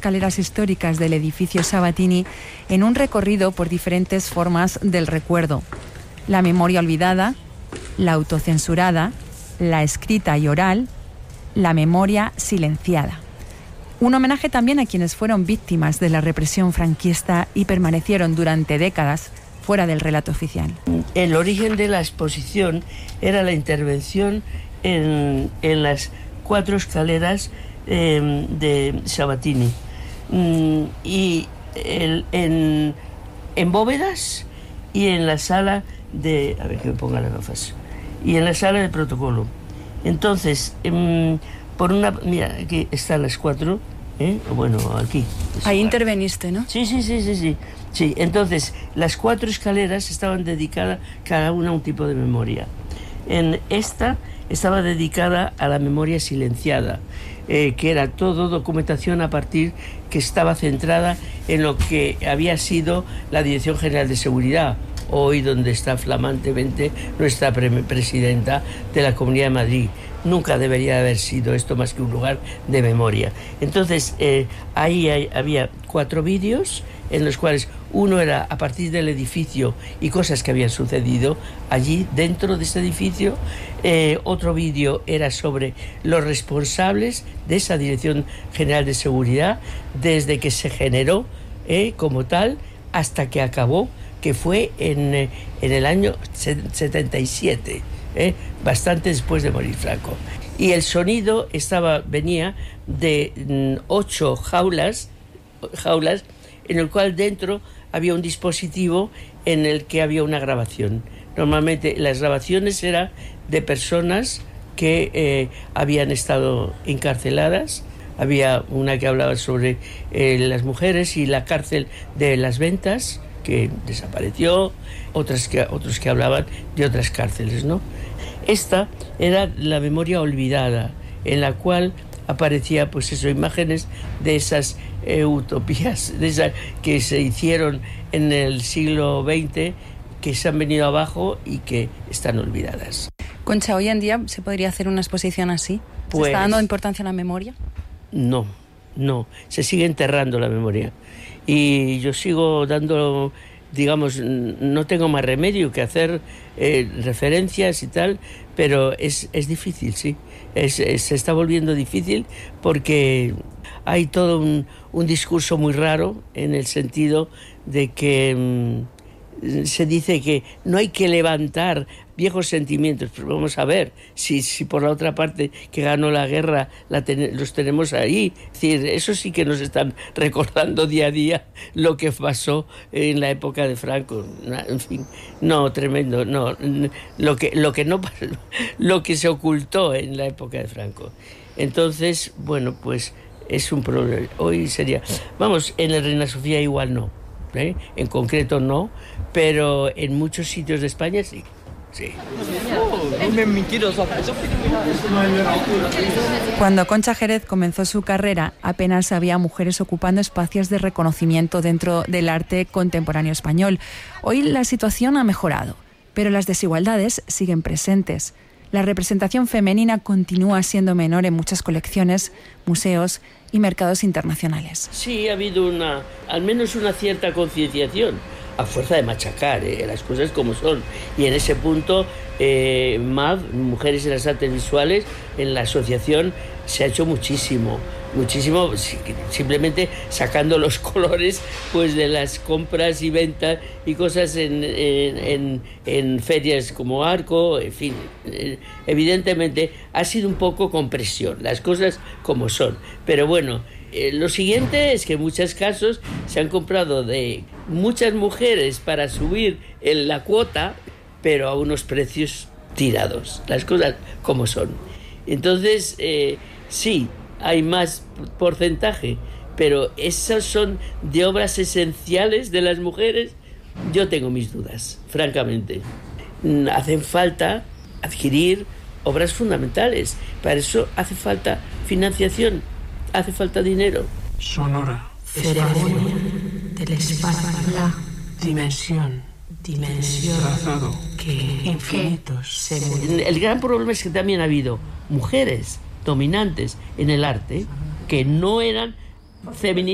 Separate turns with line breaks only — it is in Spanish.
escaleras históricas del edificio Sabatini en un recorrido por diferentes formas del recuerdo: la memoria olvidada, la autocensurada, la escrita y oral, la memoria silenciada. Un homenaje también a quienes fueron víctimas de la represión franquista y permanecieron durante décadas fuera del relato oficial.
El origen de la exposición era la intervención en las 4 escaleras de Sabatini y en bóvedas y en la sala de... A ver que me ponga las gafas. Y en la sala de protocolo. Entonces, por una... Mira, aquí están las 4, bueno, aquí.
Ahí interveniste, ¿no?
Sí. Sí, entonces, las 4 escaleras estaban dedicadas cada una a un tipo de memoria. En esta estaba dedicada a la memoria silenciada, que era todo documentación a partir que estaba centrada en lo que había sido la Dirección General de Seguridad, hoy donde está flamantemente nuestra presidenta de la Comunidad de Madrid. Nunca debería haber sido esto más que un lugar de memoria. Entonces, ahí había 4 vídeos en los cuales uno era a partir del edificio y cosas que habían sucedido allí dentro de este edificio. Otro vídeo era sobre los responsables de esa Dirección General de Seguridad desde que se generó como tal hasta que acabó, que fue en el año 77, bastante después de morir Franco. Y el sonido venía de 8 jaulas en el cual dentro había un dispositivo en el que había una grabación. Normalmente las grabaciones eran de personas que habían estado encarceladas. Había una que hablaba sobre las mujeres y la cárcel de Las Ventas, que desapareció, otros que hablaban de otras cárceles, ¿no? Esta era la memoria olvidada, en la cual aparecía, pues eso, imágenes de esas utopías, de esas que se hicieron en el siglo XX, que se han venido abajo y que están olvidadas.
Concha, ¿hoy en día se podría hacer una exposición así? ¿Se está dando importancia a la memoria?
No, se sigue enterrando la memoria. Y yo sigo dando, digamos, no tengo más remedio que hacer referencias y tal, pero es difícil, sí. Se está volviendo difícil porque hay todo un discurso muy raro, en el sentido de que se dice que no hay que levantar viejos sentimientos. Pero vamos a ver, si por la otra parte que ganó la guerra los tenemos ahí. Es decir, eso sí que nos están recordando día a día lo que pasó en la época de Franco. En fin, no, tremendo, no. Lo que se ocultó en la época de Franco. Entonces, bueno, pues es un problema. Hoy sería... Vamos, en el Reina Sofía igual no. En concreto no, pero en muchos sitios de España sí.
Cuando Concha Jerez comenzó su carrera, apenas había mujeres ocupando espacios de reconocimiento dentro del arte contemporáneo español. Hoy la situación ha mejorado, pero las desigualdades siguen presentes. La representación femenina continúa siendo menor en muchas colecciones, museos y mercados internacionales.
Sí, ha habido al menos una cierta concienciación, a fuerza de machacar las cosas como son. Y en ese punto, MAV, Mujeres en las Artes Visuales, en la asociación se ha hecho muchísimo, simplemente sacando los colores pues de las compras y ventas y cosas en ferias como Arco, en fin. Evidentemente ha sido un poco con presión, las cosas como son, pero bueno. Lo siguiente es que en muchos casos se han comprado de muchas mujeres para subir la cuota, pero a unos precios tirados, las cosas como son. Entonces, sí, hay más porcentaje, pero esas son de obras esenciales de las mujeres. Yo tengo mis dudas, francamente. Hacen falta adquirir obras fundamentales, para eso hace falta financiación. Hace falta dinero.
Sonora.
Ceremonia del espacio. La
Dimensión. Trazado. Infinitos.
El gran problema es que también ha habido mujeres dominantes en el arte que no eran feministas.